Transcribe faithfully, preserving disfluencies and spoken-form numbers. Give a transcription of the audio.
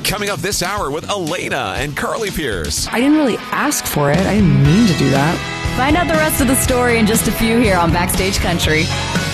Coming up this hour with Elena and Carly Pierce. I didn't really ask for it. I didn't mean to do that. Find out the rest of the story in just a few here on Backstage Country.